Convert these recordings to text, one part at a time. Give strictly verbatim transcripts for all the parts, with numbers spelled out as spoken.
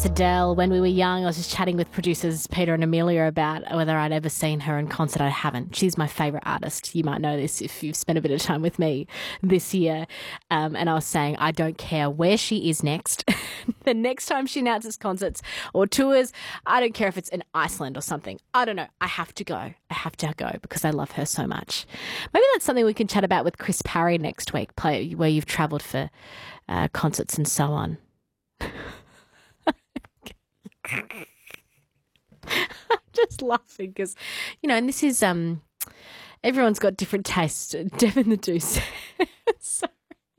That's Adele. When we were young, I was just chatting with producers Peter and Amelia about whether I'd ever seen her in concert. I haven't. She's my favourite artist. You might know this if you've spent a bit of time with me this year. Um, and I was saying I don't care where she is next. The next time she announces concerts or tours, I don't care if it's in Iceland or something. I don't know. I have to go. I have to go because I love her so much. Maybe that's something we can chat about with Chris Parry next week, play where you've travelled for uh, concerts and so on. I'm just laughing because, you know, and this is, um, everyone's got different tastes. Devin the Deuce. Sorry.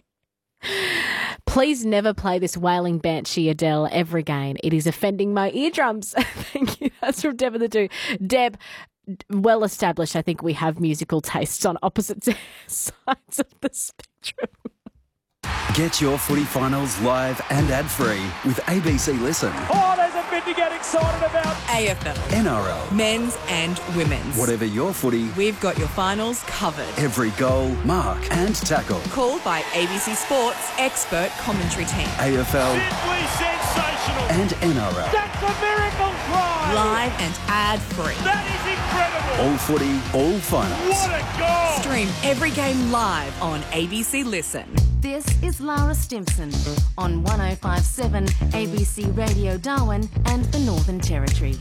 Please never play this wailing banshee Adele ever again. It is offending my eardrums. Thank you. That's from Devin the Deuce. Deb, well established, I think we have musical tastes on opposite sides of the spectrum. Get your footy finals live and ad-free with A B C Listen. Oh, there's a bit to get excited about. A F L. N R L. Men's and women's. Whatever your footy, we've got your finals covered. Every goal, mark and tackle. Called by A B C Sports expert commentary team. A F L. Simply sensational. And N R L. That's a miracle try. Live and ad-free. That is incredible. All footy, all finals. What a goal. Stream every game live on A B C Listen. This is Lara Stimson on one oh five point seven A B C Radio Darwin and the Northern Territory.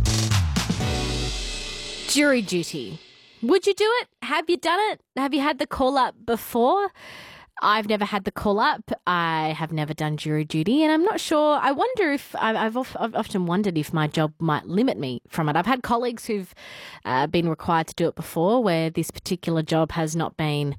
Jury duty. Would you do it? Have you done it? Have you had the call up before? I've never had the call up. I have never done jury duty, and I'm not sure. I wonder if I've, I've often wondered if my job might limit me from it. I've had colleagues who've uh, been required to do it before, where this particular job has not been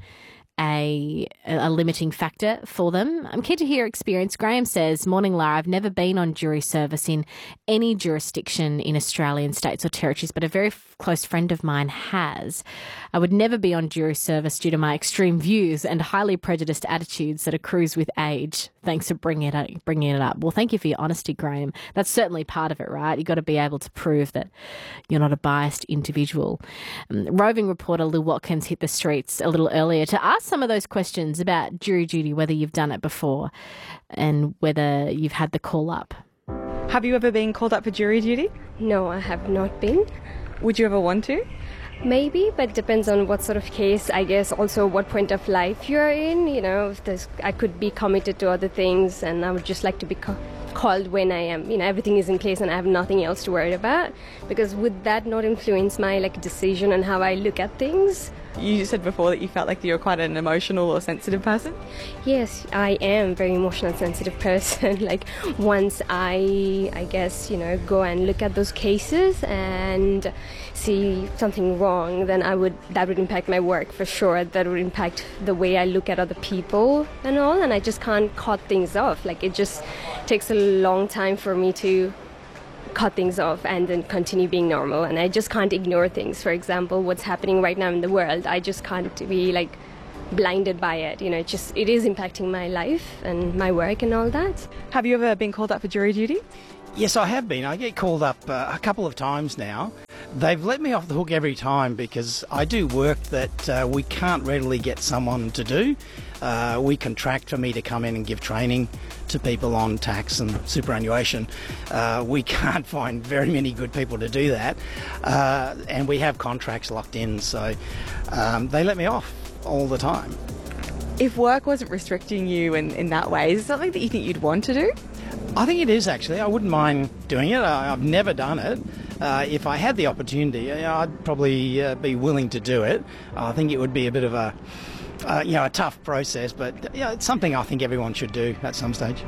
a, a limiting factor for them. I'm keen to hear experience. Graham says, morning, Lara. I've never been on jury service in any jurisdiction in Australian states or territories, but a very f- close friend of mine has. I would never be on jury service due to my extreme views and highly prejudiced attitudes that accrues with age. Thanks for bringing it up, bringing it up. Well, thank you for your honesty, Graham. That's certainly part of it, right? You've got to be able to prove that you're not a biased individual. Um, roving reporter Lou Watkins hit the streets a little earlier to ask some of those questions about jury duty, whether you've done it before and whether you've had the call up. Have you ever been called up for jury duty? No, I have not been. Would you ever want to? Maybe, but depends on what sort of case. I guess also what point of life you're in. You know, if there's, I could be committed to other things, and I would just like to be co- called when I am. You know, everything is in place, and I have nothing else to worry about. Because would that not influence my like decision and how I look at things? You said before that you felt like you're quite an emotional or sensitive person. Yes, I am a very emotional and sensitive person. Like once I, I guess, you know, go and look at those cases and see something wrong, then I would, that would impact my work for sure. That would impact the way I look at other people and all. And I just can't cut things off. Like it just takes a long time for me to cut things off and then continue being normal, and I just can't ignore things. For example, what's happening right now in the world, I just can't be like blinded by it. You know, it just it is impacting my life and my work and all that. Have you ever been called up for jury duty? Yes, I have been. I get called up uh, a couple of times now. They've let me off the hook every time because I do work that uh, we can't readily get someone to do. Uh, we contract for me to come in and give training to people on tax and superannuation. Uh, we can't find very many good people to do that, uh, and we have contracts locked in, so um, they let me off all the time. If work wasn't restricting you in, in that way, is it something that you think you'd want to do? I think it is, actually. I wouldn't mind doing it. I, I've never done it. Uh, if I had the opportunity, I'd probably uh, be willing to do it. I think it would be a bit of a, uh, you know, a tough process, but you know, it's something I think everyone should do at some stage.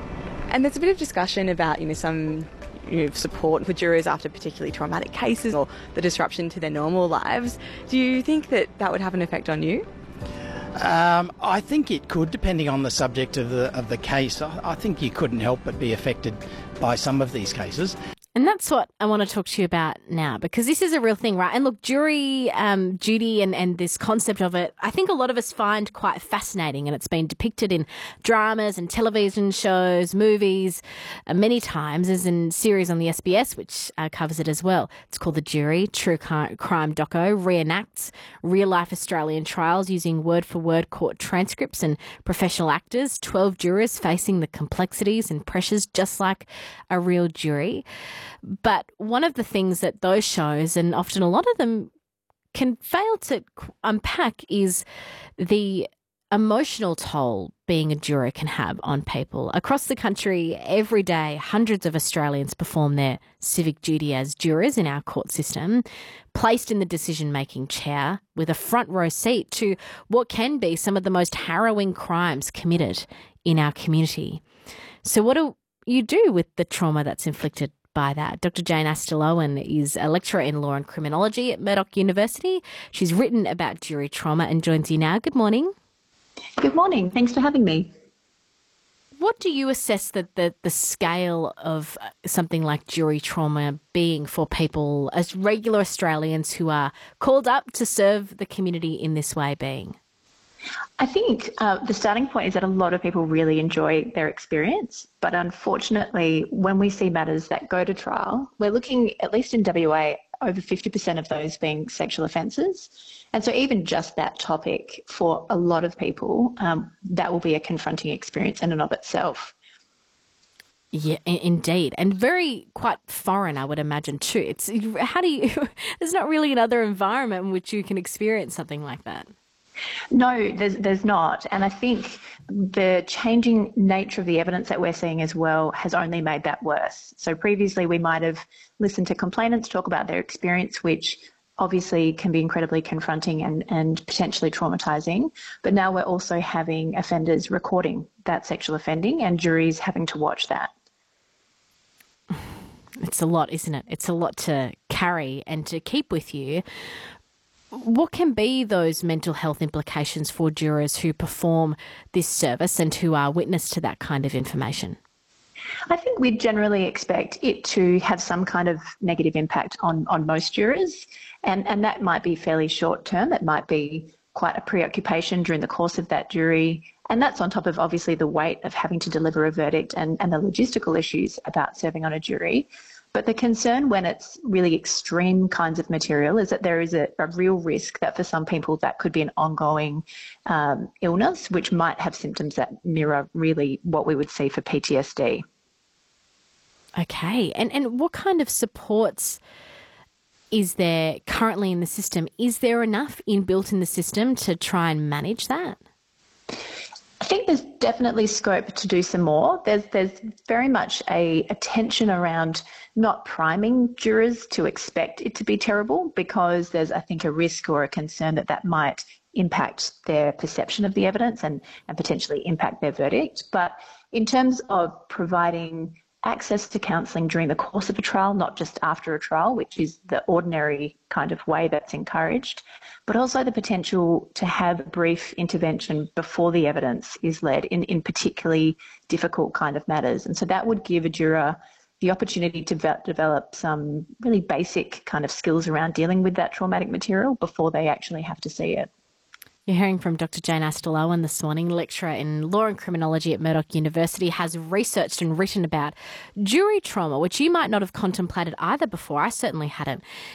And there's a bit of discussion about, you know, some you know, support for jurors after particularly traumatic cases or the disruption to their normal lives. Do you think that that would have an effect on you? Um, I think it could, depending on the subject of the of the case. I, I think you couldn't help but be affected by some of these cases. And that's what I want to talk to you about now, because this is a real thing, right? And look, jury um, duty and, and this concept of it, I think a lot of us find quite fascinating, and it's been depicted in dramas and television shows, movies, uh, many times, as in series on the S B S, which uh, covers it as well. It's called The Jury. True crime doco reenacts real-life Australian trials using word-for-word court transcripts and professional actors, twelve jurors facing the complexities and pressures just like a real jury. But one of the things that those shows, and often a lot of them, can fail to unpack is the emotional toll being a juror can have on people. Across the country, every day, hundreds of Australians perform their civic duty as jurors in our court system, placed in the decision-making chair with a front row seat to what can be some of the most harrowing crimes committed in our community. So what do you do with the trauma that's inflicted by that? Doctor Jane Astle-Owen is a lecturer in law and criminology at Murdoch University. She's written about jury trauma and joins you now. Good morning. Good morning. Thanks for having me. What do you assess that the, the scale of something like jury trauma being for people as regular Australians who are called up to serve the community in this way being? I think uh, the starting point is that a lot of people really enjoy their experience, but unfortunately, when we see matters that go to trial, we're looking, at least in W A, over fifty percent of those being sexual offences. And so even just that topic, for a lot of people, um, that will be a confronting experience in and of itself. Yeah, indeed. And very quite foreign, I would imagine, too. It's how do you, there's not really another environment in which you can experience something like that. No, there's, there's not. And I think the changing nature of the evidence that we're seeing as well has only made that worse. So previously we might have listened to complainants talk about their experience, which obviously can be incredibly confronting and, and potentially traumatising. But now we're also having offenders recording that sexual offending and juries having to watch that. It's a lot, isn't it? It's a lot to carry and to keep with you. What can be those mental health implications for jurors who perform this service and who are witness to that kind of information? I think we generally expect it to have some kind of negative impact on, on most jurors, and, and that might be fairly short term. It might be quite a preoccupation during the course of that jury, and that's on top of obviously the weight of having to deliver a verdict and, and the logistical issues about serving on a jury. But the concern when it's really extreme kinds of material is that there is a, a real risk that for some people that could be an ongoing um, illness, which might have symptoms that mirror really what we would see for P T S D. Okay. And, and what kind of supports is there currently in the system? Is there enough inbuilt in the system to try and manage that? I think there's definitely scope to do some more. There's there's very much a, a tension around not priming jurors to expect it to be terrible, because there's, I think, a risk or a concern that that might impact their perception of the evidence and, and potentially impact their verdict. But in terms of providing access to counselling during the course of a trial, not just after a trial, which is the ordinary kind of way that's encouraged, but also the potential to have a brief intervention before the evidence is led in, in particularly difficult kind of matters. And so that would give a juror the opportunity to ve- develop some really basic kind of skills around dealing with that traumatic material before they actually have to see it. You're hearing from Doctor Jane Astle-Owen this morning, lecturer in law and criminology at Murdoch University, has researched and written about jury trauma, which you might not have contemplated either before. I certainly hadn't.